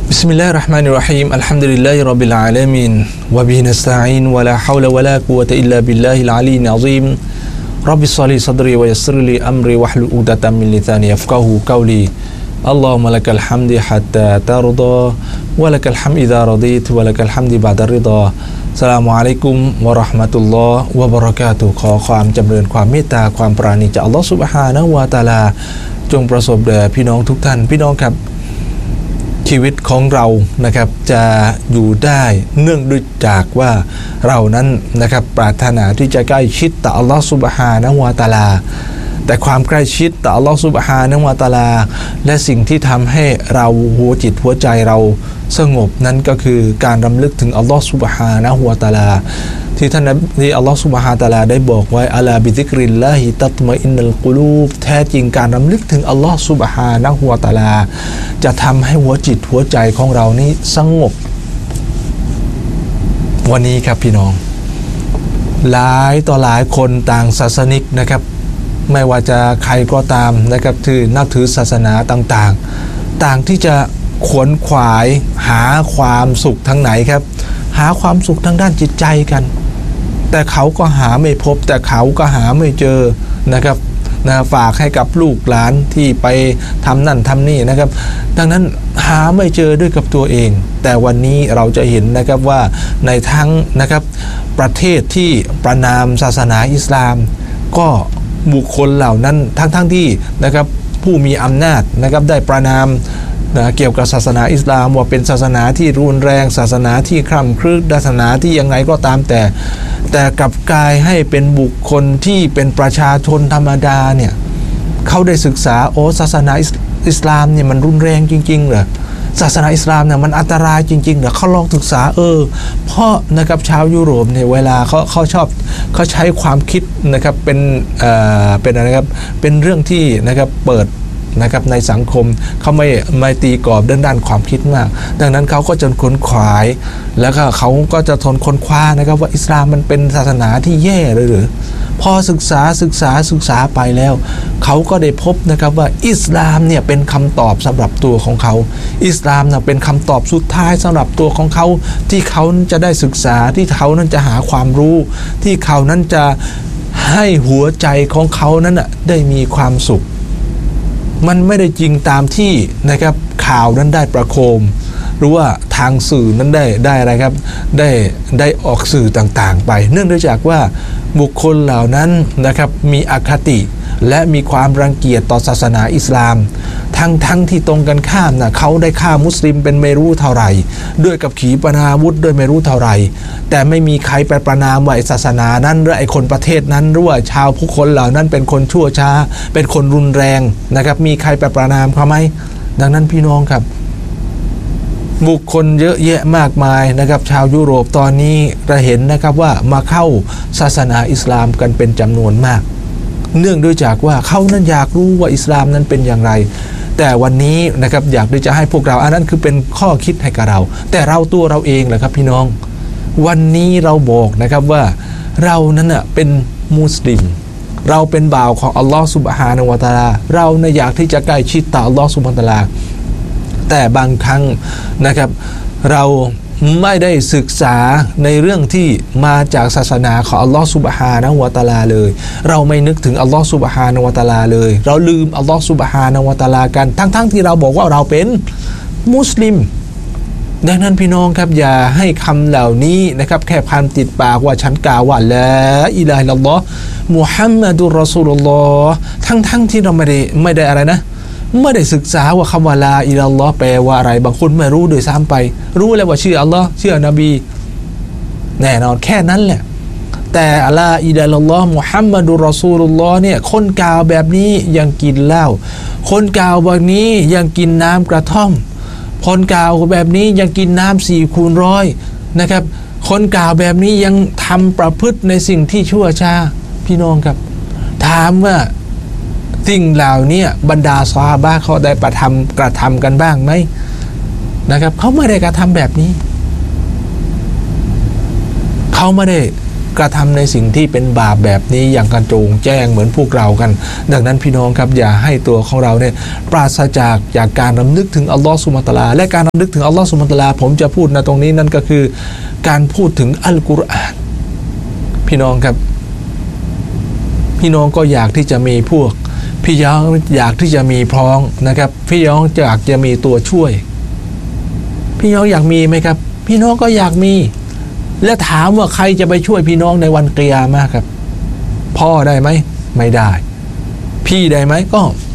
بسم الله الرحمن الرحيم الحمد لله رب العالمين وبه نستعين ولا حول ولا قوة إلا بالله العلي العظيم رب اشرح لي صدري ويسر لي أمري واحلل عقدة من لساني يفقهوا قولي اللهم لك الحمد حتى ترضى ولك الحمد إذا رضيت ولك الحمد بعد الرضاอัสสลามุอะลัยกุมวะเราะห์มะตุลลอฮ์วะบะเราะกาตุฮ์ขอความจำเริญความเมตตาความปราณีจากอัลลอฮ์ซุบฮานะฮูวะตะอาลาจงประสบแด่พี่น้องทุกท่านพี่น้องครับชีวิตของเรานะครับจะอยู่ได้เนื่องด้วยจากว่าเรานั้นนะครับปรารถนาที่จะใกล้ชิดต่ออัลลอฮ์ซุบฮานะฮูวะตะอาลาแต่ความใกล้ชิดต่ออัลลอฮ์ซุบฮานะฮูวะตะอาลาและสิ่งที่ทำให้เราหัวจิตหัวใจเราสงบนั้นก็คือการรำลึกถึงอัลลอฮ์ซุบฮานะฮูวะตะอาลาที่ท่านที่อัลลอฮ์ซุบฮานะฮูวะตะอาลาได้บอกไว้อะลาบิซิกริลลาฮิตัตมะอินนัลกุลูบแท้จริงการรำลึกถึงอัลลอฮ์ซุบฮานะฮูวะตะอาลาจะทำให้หัวจิตหัวใจของเรานี้สงบวันนี้ครับพี่น้องหลายต่อหลายคนต่างศาสนิกนะครับไม่ว่าจะใครก็ตามนะครับที่นับถือศาสนาต่างๆต่างที่จะขวนขวายหาความสุขทางไหนครับหาความสุขทางด้านจิตใจกันแต่เขาก็หาไม่พบแต่เขาก็หาไม่เจอนะครับฝากให้กับลูกหลานที่ไปทำนั่นทำนี่นะครับดังนั้นหาไม่เจอด้วยกับตัวเองแต่วันนี้เราจะเห็นนะครับว่าในทั้งนะครับประเทศที่ประนามศาสนาอิสลามก็บุคคลเหล่านั้นทั้งที่นะครับผู้มีอำนาจนะครับได้ประนามเกี่ยวกับศาสนาอิสลามว่าเป็นศาสนาที่รุนแรงศาสนาที่คร่ำครึศาสนาที่ยังไงก็ตามแต่กลับกลายให้เป็นบุคคลที่เป็นประชาชนธรรมดาเนี่ยเขาได้ศึกษาศาสนาอิสลามเนี่ยมันรุนแรงจริงๆเหรอศาสนาอิสลามเนี่ยมันอันตรายจริงๆเหรอเขาลองศึกษาเพราะนะครับชาวยุโรปเนี่ยเวลาเขาชอบเขาใช้ความคิดนะครับเป็นอะไรครับเป็นเรื่องที่นะครับเปิดนะครับในสังคมเขาไม่ตีกรอบด้านความคิดมากดังนั้นเขาก็จะค้นขวายแล้วก็เขาก็จะทนค้นคว้านะครับว่าอิสลามมันเป็นศาสนาที่แย่เลยหรือพอศึกษาไปแล้วเขาก็ได้พบนะครับว่าอิสลามเนี่ยเป็นคำตอบสำหรับตัวของเขาอิสลามเนี่ยเป็นคำตอบสุดท้ายสำหรับตัวของเขาที่เขาจะได้ศึกษาที่เขานั้นจะหาความรู้ที่เขานั้นจะให้หัวใจของเขานั้นได้มีความสุขมันไม่ได้จริงตามที่นะครับข่าวนั้นได้ประโคมหรือว่าทางสื่อนั้นได้อะไรครับได้ออกสื่อต่างๆไปเนื่องด้วยจากว่าบุคคลเหล่านั้นนะครับมีอคติและมีความรังเกียจต่อศาสนาอิสลามทั้งที่ตรงกันข้ามนะเขาได้ฆ่ามุสลิมเป็นไม่รู้เท่าไหร่ด้วยกับขีปนาวุธด้วยไม่รู้เท่าไหร่แต่ไม่มีใครไปประนามว่าศาสนานั้นหรือไอ้คนประเทศนั้นหรือว่าชาวผู้คนเหล่านั้นเป็นคนชั่วช้าเป็นคนรุนแรงนะครับมีใครไปประนามเขาไหมดังนั้นพี่น้องครับบุคคลเยอะแยะมากมายนะครับชาวยุโรปตอนนี้เราเห็นนะครับว่ามาเข้าศาสนาอิสลามกันเป็นจำนวนมากเนื่องด้วยจากว่าเขานั้นอยากรู้ว่าอิสลามนั้นเป็นอย่างไรแต่วันนี้นะครับอยากที่จะให้พวกเราอันนั้นคือเป็นข้อคิดให้กับเราแต่เราตัวเราเองแหละครับพี่น้องวันนี้เราบอกนะครับว่าเรานั้นเป็นมุสลิมเราเป็นบ่าวของอัลลอฮฺซุบฮานะฮูวะตะอาลาเราอยากที่จะใกล้ชิดต่ออัลลอฮฺซุบฮานะฮูวะตะอาลาแต่บางครั้งนะครับเราไม่ได้ศึกษาในเรื่องที่มาจากศาสนาของอัลลอฮฺซุบฮานะฮูวะตะอาลาเลยเราไม่นึกถึงอัลลอฮฺซุบฮานะฮูวะตะอาลาเลยเราลืมอัลลอฮฺซุบฮานะฮูวะตะอาลากันทั้งที่เราบอกว่าเราเป็นมุสลิมดังนั้นพี่น้องครับอย่าให้คำเหล่านี้นะครับแค่คำติดปากว่าฉันกล่าวว่าลาอิลาฮะอิลลัลลอฮ์มุฮัมมัดุรรอซูลุลลอฮ์ทั้งที่เราไม่ได้อะไรนะไม่ได้ศึกษาว่าคำว่าลาอิลลัลลอฮ์แปลว่าอะไรบางคนไม่รู้โดยซ้ำไปรู้แล้วว่าชื่ออัลลอฮ์ชื่อนบีแน่นอนแค่นั้นแหละแต่ลาอิลลัลลอฮ์มุฮัมมัดุรรอซูลุลลอฮ์เนี่ยคนกล่าวแบบนี้ยังกินเหล้าคนกล่าวแบบนี้ยังกินน้ำกระท่อมคนกล่าวแบบนี้ยังกินน้ำ4คูณ100นะครับคนกล่าวแบบนี้ยังทำประพฤติในสิ่งที่ชั่วช้าพี่น้องครับถามว่าสิ่งเหล่านี้บรรดาซอฮาบะห์เขาได้กระทำกันบ้างไหมนะครับเขาไม่ได้กระทำแบบนี้เขาไม่ได้กระทำในสิ่งที่เป็นบาปแบบนี้อย่างกระโจงแจ้งเหมือนพวกเรากันดังนั้นพี่น้องครับอย่าให้ตัวของเราเนี่ยปราศจากการรำลึกถึงอัลลอฮฺซุบฮานะฮูวะตะอาลาและการรำลึกถึงอัลลอฮฺซุบฮานะฮูวะตะอาลาผมจะพูดนะตรงนี้นั่นก็คือการพูดถึงอัลกุรอานพี่น้องครับพี่น้องก็อยากที่จะมีพวกพี่น้องอยากที่จะมีพ้องนะครับพี่น้องอยากจะมีตัวช่วยพี่น้องอยากมีไหมครับพี่น้องก็อยากมีและถามว่าใครจะไปช่วยพี่น้องในวันกิยามะฮ์ครับพ่อได้ไหมไม่ได้พี่ได้ไหมก็